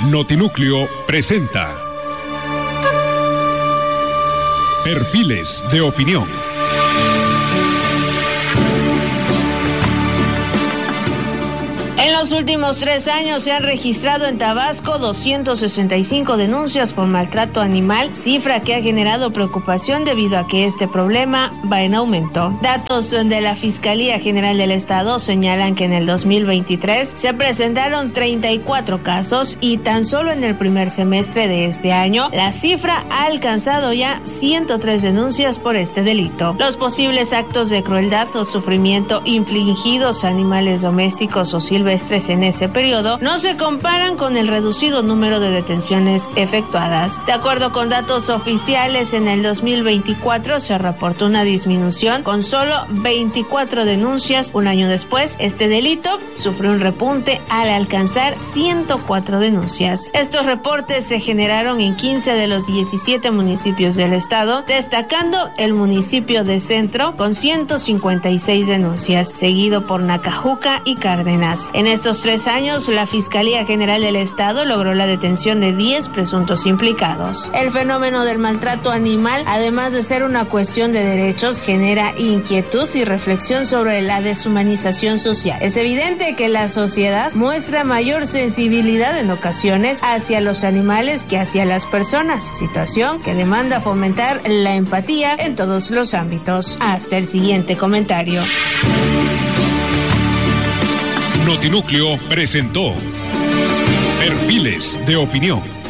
Notinúcleo presenta Perfiles de Opinión. En los últimos 3 años se han registrado en Tabasco 265 denuncias por maltrato animal, cifra que ha generado preocupación debido a que este problema va en aumento. Datos de la Fiscalía General del Estado señalan que en el 2023 se presentaron 34 casos y tan solo en el primer semestre de este año la cifra ha alcanzado ya 103 denuncias por este delito. Los posibles actos de crueldad o sufrimiento infligidos a animales domésticos o silvestres en ese periodo no se comparan con el reducido número de detenciones efectuadas. De acuerdo con datos oficiales, en el 2024 se reportó una disminución con solo 24 denuncias. Un año después, este delito sufrió un repunte al alcanzar 104 denuncias. Estos reportes se generaron en 15 de los 17 municipios del estado, destacando el municipio de Centro con 156 denuncias, seguido por Nacajuca y Cárdenas. En estos 3 años, la Fiscalía General del Estado logró la detención de 10 presuntos implicados. El fenómeno del maltrato animal, además de ser una cuestión de derechos, genera inquietud y reflexión sobre la deshumanización social. Es evidente que la sociedad muestra mayor sensibilidad en ocasiones hacia los animales que hacia las personas, situación que demanda fomentar la empatía en todos los ámbitos. Hasta el siguiente comentario. Notinúcleo presentó Perfiles de Opinión.